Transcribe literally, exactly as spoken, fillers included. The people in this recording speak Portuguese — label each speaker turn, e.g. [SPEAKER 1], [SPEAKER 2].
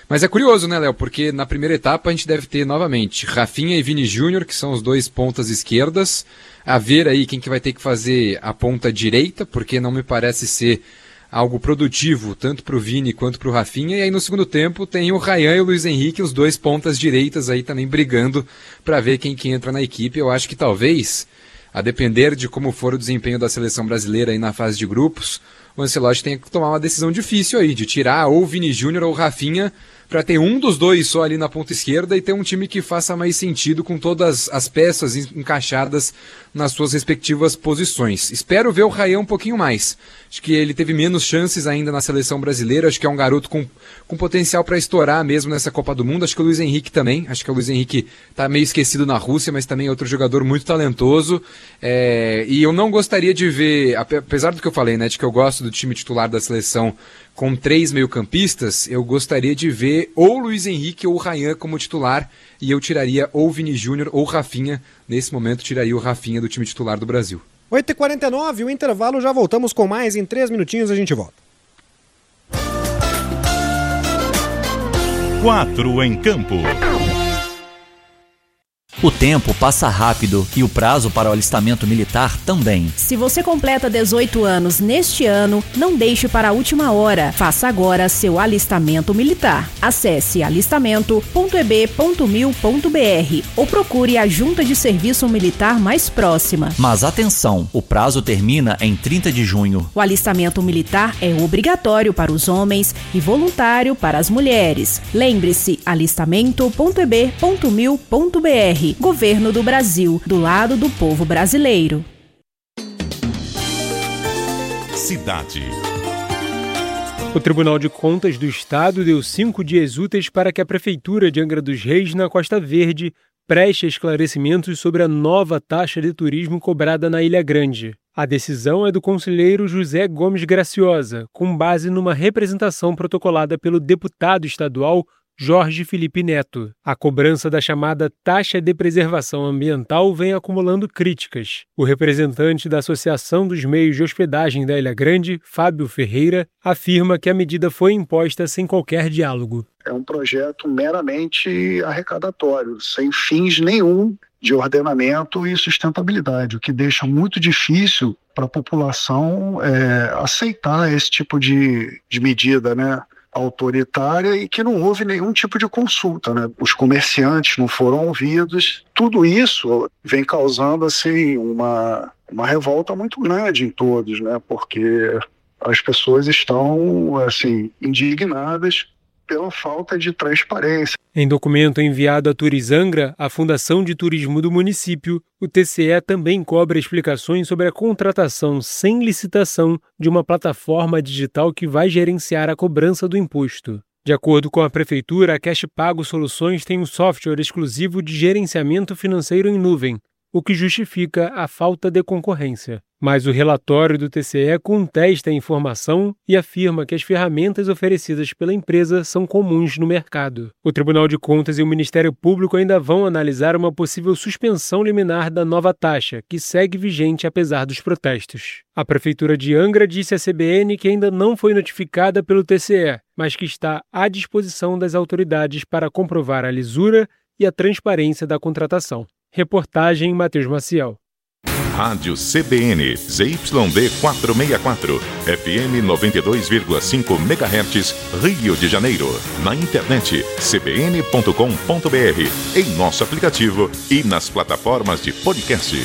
[SPEAKER 1] Mas é curioso, né, Léo? Porque na primeira etapa a gente deve ter novamente Rafinha e Vini Júnior, que são os dois pontas esquerdas. A ver aí quem que vai ter que fazer a ponta direita, porque não me parece ser algo produtivo, tanto para o Vini quanto para o Rafinha. E aí no segundo tempo tem o Ryan e o Luiz Henrique, os dois pontas direitas aí também brigando para ver quem que entra na equipe. Eu acho que talvez, a depender de como for o desempenho da seleção brasileira aí na fase de grupos, o Ancelotti tem que tomar uma decisão difícil aí, de tirar ou o Vini Júnior ou o Rafinha, para ter um dos dois só ali na ponta esquerda e ter um time que faça mais sentido com todas as peças encaixadas nas suas respectivas posições. Espero ver o Ryan um pouquinho mais. Acho que ele teve menos chances ainda na seleção brasileira, acho que é um garoto com, com potencial para estourar mesmo nessa Copa do Mundo. Acho que o Luiz Henrique também, acho que o Luiz Henrique tá meio esquecido na Rússia, mas também é outro jogador muito talentoso. É, e eu não gostaria de ver, apesar do que eu falei, né, de que eu gosto do time titular da seleção com três meio-campistas, eu gostaria de ver ou o Luiz Henrique ou o Ryan como titular, e eu tiraria ou o Vini Júnior ou o Rafinha. Nesse momento, tiraria o Rafinha do time titular do Brasil.
[SPEAKER 2] oito e quarenta e nove, o intervalo, já voltamos com mais. Em três minutinhos a gente volta.
[SPEAKER 3] Quatro em campo.
[SPEAKER 4] O tempo passa rápido e o prazo para o alistamento militar também.
[SPEAKER 5] Se você completa dezoito anos neste ano, não deixe para a última hora. Faça agora seu alistamento militar. Acesse alistamento ponto e b ponto mil ponto b r ou procure a junta de serviço militar mais próxima.
[SPEAKER 4] Mas atenção, o prazo termina em trinta de junho.
[SPEAKER 5] O alistamento militar é obrigatório para os homens e voluntário para as mulheres. Lembre-se, alistamento ponto e b ponto mil ponto b r. Governo do Brasil, do lado do povo brasileiro.
[SPEAKER 3] Cidade.
[SPEAKER 2] O Tribunal de Contas do Estado deu cinco dias úteis para que a Prefeitura de Angra dos Reis, na Costa Verde, preste esclarecimentos sobre a nova taxa de turismo cobrada na Ilha Grande. A decisão é do conselheiro José Gomes Graciosa, com base numa representação protocolada pelo deputado estadual Jorge Felipe Neto. A cobrança da chamada taxa de preservação ambiental vem acumulando críticas. O representante da Associação dos Meios de Hospedagem da Ilha Grande, Fábio Ferreira, afirma que a medida foi imposta sem qualquer diálogo.
[SPEAKER 6] É um projeto meramente arrecadatório, sem fins nenhum de ordenamento e sustentabilidade, o que deixa muito difícil para a população é, aceitar esse tipo de, de medida, né? autoritária, e que não houve nenhum tipo de consulta, né? Os comerciantes não foram ouvidos. Tudo isso vem causando assim uma, uma revolta muito grande em todos, né? Porque as pessoas estão assim indignadas pela falta de transparência.
[SPEAKER 2] Em documento enviado à Turizangra, a Fundação de Turismo do município, o T C E também cobra explicações sobre a contratação sem licitação de uma plataforma digital que vai gerenciar a cobrança do imposto. De acordo com a Prefeitura, a Cash Pago Soluções tem um software exclusivo de gerenciamento financeiro em nuvem, o que justifica a falta de concorrência. Mas o relatório do T C E contesta a informação e afirma que as ferramentas oferecidas pela empresa são comuns no mercado. O Tribunal de Contas e o Ministério Público ainda vão analisar uma possível suspensão liminar da nova taxa, que segue vigente apesar dos protestos. A Prefeitura de Angra disse à C B N que ainda não foi notificada pelo T C E, mas que está à disposição das autoridades para comprovar a lisura e a transparência da contratação. Reportagem Matheus Maciel.
[SPEAKER 3] Rádio C B N, Z Y D quatrocentos e sessenta e quatro, F M noventa e dois vírgula cinco megahertz, Rio de Janeiro. Na internet, c b n ponto com ponto b r, em nosso aplicativo e nas plataformas de podcast.